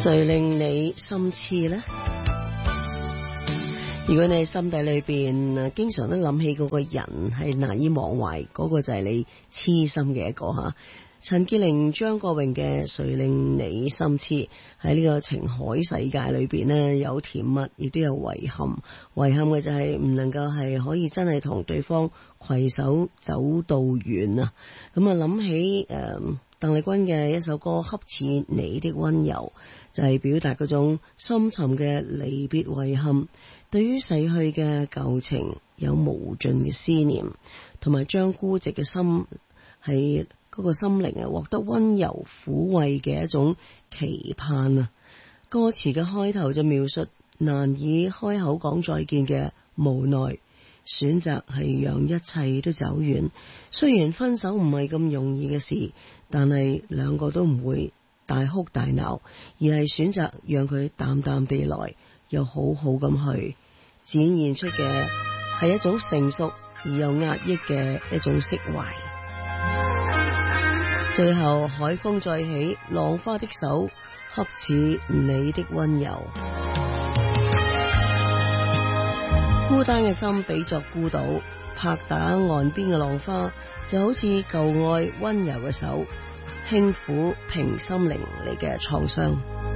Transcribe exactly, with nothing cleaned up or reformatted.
誰令你心痴呢？如果你喺心底裏邊經常都諗起嗰個人係難以忘懷，嗰、嗰個就係你痴心嘅一個吓。陳潔靈、張國榮嘅《誰令你心痴》喺呢個情海世界裏邊呢，有甜蜜，亦都有遺憾。遺憾嘅就係唔能夠係可以真係同對方攜手走到遠啊！咁啊諗起誒。呃鄧麗君嘅一首歌恰似你的溫柔，就係、是、表達嗰種深沉嘅離別遺憾，對於逝去嘅舊情有無盡嘅思念，同埋將孤寂嘅心係嗰個心靈啊獲得溫柔撫慰嘅一種期盼啊！歌詞嘅開頭就描述難以開口講再見嘅無奈，選擇係讓一切都走遠。雖然分手唔係咁容易嘅事，但係兩個都唔會大哭大鬧，而係選擇讓佢淡淡地來，又好好咁去展現出嘅係一種成熟而又壓抑嘅一種釋懷。最後海風再起，浪花的手恰似你的溫柔。孤單嘅心比作孤島，拍打岸邊嘅浪花，就好似舊愛溫柔嘅手，輕撫平心靈嚟嘅創傷。